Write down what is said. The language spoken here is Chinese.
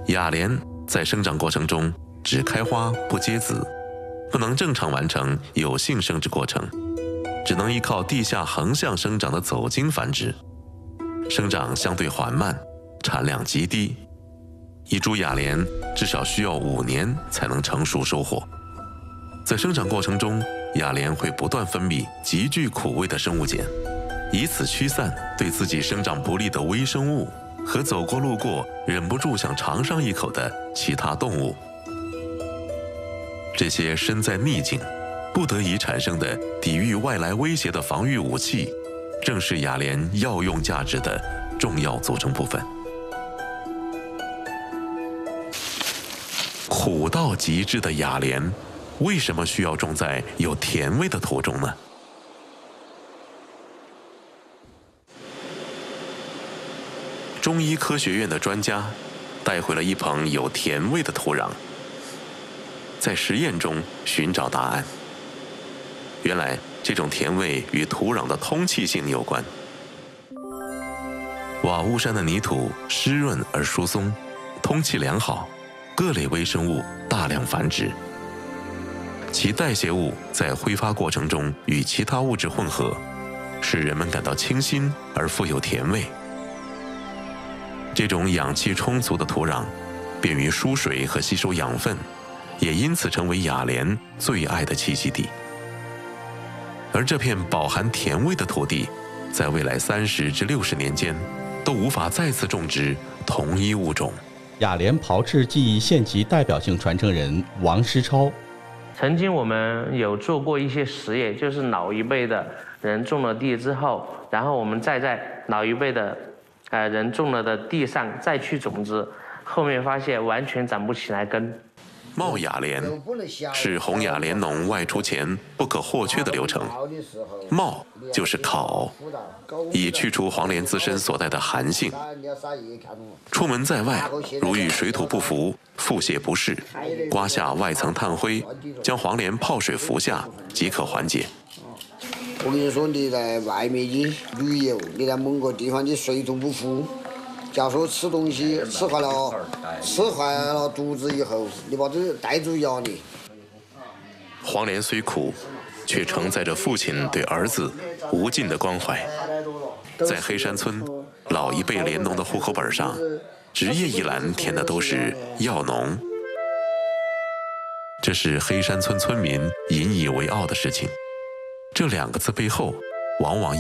雅莲在生长过程中只开花不结籽，不能正常完成有性生殖过程，只能依靠地下横向生长的走茎繁殖，生长相对缓慢，产量极低。一株雅莲至少需要5年才能成熟收获。在生长过程中，雅莲会不断分泌极具苦味的生物碱，以此驱散对自己生长不利的微生物和走过路过忍不住想尝上一口的其他动物。这些身在逆境，不得已产生的抵御外来威胁的防御武器，正是雅莲药用价值的重要组成部分。苦到极致的雅莲，为什么需要种在有甜味的土中呢？中医科学院的专家带回了一捧有甜味的土壤，在实验中寻找答案。原来这种甜味与土壤的通气性有关。瓦屋山的泥土湿润而疏松，通气良好，各类微生物大量繁殖，其代谢物在挥发过程中与其他物质混合，使人们感到清新而富有甜味。这种氧气充足的土壤便于输水和吸收养分，也因此成为雅莲最爱的栖息地。而这片饱含甜味的土地，在未来30至60年间都无法再次种植同一物种。 雅莲炮制技艺县级代表性传承人王师超。 曾经我们有做过一些实验，就是老一辈的人种了地之后，然后我们再在老一辈的人种了的地上再去种植，后面发现完全长不起来根。 冒雅莲是红雅莲农外出前不可或缺的流程。冒就是烤，以去除黄连自身所带的寒性。出门在外，如遇水土不服、腹泻不适，刮下外层炭灰，将黄连泡水服下，即可缓解。 我跟你说，你在外面的旅游，你在某个地方的水土不服，假如说吃东西吃坏了肚子以后，你把这带住压力。 黄连虽苦，却承载着父亲对儿子无尽的关怀。在黑山村，老一辈莲农的户口本上，职业一栏填的都是药农。这是黑山村村民引以为傲的事情。这2个字背后，往往